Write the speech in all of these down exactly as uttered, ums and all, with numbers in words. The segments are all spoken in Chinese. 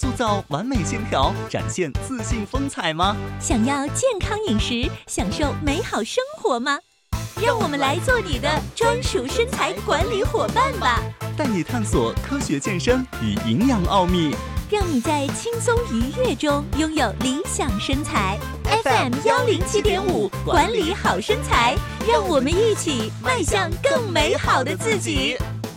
塑造完美线条，展现自信风采吗？ 想要健康饮食，享受美好生活吗？让我们来做你的专属身材管理伙伴吧， 带你探索科学健身与营养奥秘， 让你在轻松愉悦中拥有理想身材。F M 幺零七点五，管理好身材，让我们一起迈向更美好的自己。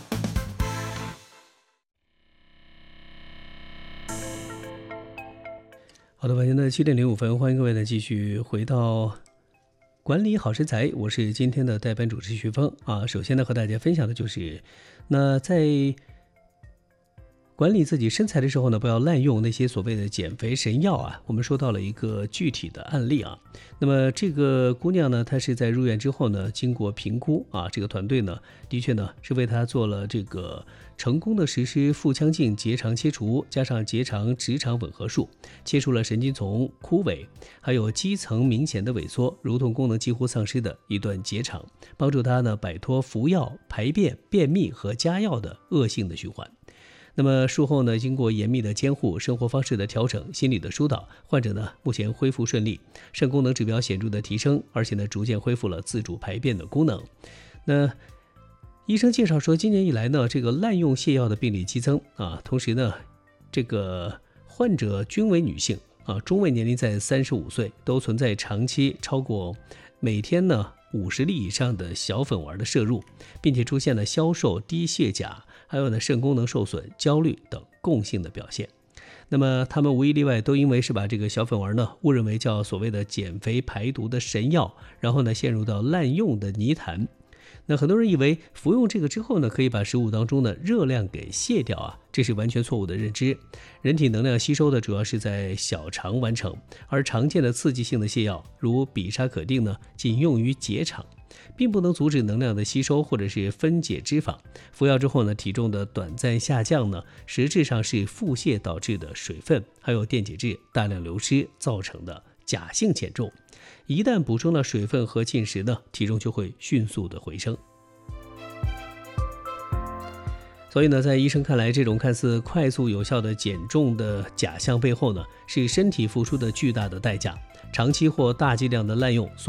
好的，晚间的七点零五分，欢迎各位呢继续回到管理好身材，我是今天的代班主持徐峰啊。首先呢，和大家分享的就是，那在管理自己身材的时候呢，不要滥用那些所谓的减肥神药啊。我们说到了一个具体的案例啊，那么这个姑娘呢，她是在入院之后呢，经过评估啊，这个团队呢，的确呢是为她做了这个成功的实施腹腔镜结肠切除，加上结肠直肠吻合术，切除了神经丛枯萎，还有肌层明显的萎缩，蠕动功能几乎丧失的一段结肠，帮助她呢摆脱服药、排便、便秘和加药的恶性的循环。那么术后呢，经过严密的监护、生活方式的调整、心理的疏导，患者呢目前恢复顺利，肾功能指标显著的提升，而且呢逐渐恢复了自主排便的功能。那医生介绍说，今年以来呢，这个滥用泻药的病例激增啊，同时呢，这个患者均为女性啊，中位年龄在三十五岁，都存在长期超过每天呢五十粒以上的小粉丸的摄入，并且出现了消瘦、低血钾，还有呢肾功能受损、焦虑等共性的表现。那么他们无一例外都因为是把这个小粉丸呢误认为叫所谓的减肥排毒的神药，然后呢陷入到滥用的泥潭。那很多人以为服用这个之后呢，可以把食物当中的热量给卸掉啊，这是完全错误的认知。人体能量吸收的主要是在小肠完成，而常见的刺激性的泻药，如比沙可定呢，仅用于结肠，并不能阻止能量的吸收或者是分解脂肪。服药之后呢，体重的短暂下降呢，实质上是腹泻导致的水分还有电解质大量流失造成的假性减重。一旦补充了水分和进食呢，体重就会迅速的回升。所以呢，在医生看来，这种看似快速有效的减重的假象背后呢，是身体付出的巨大的代价，长期或大剂量的滥用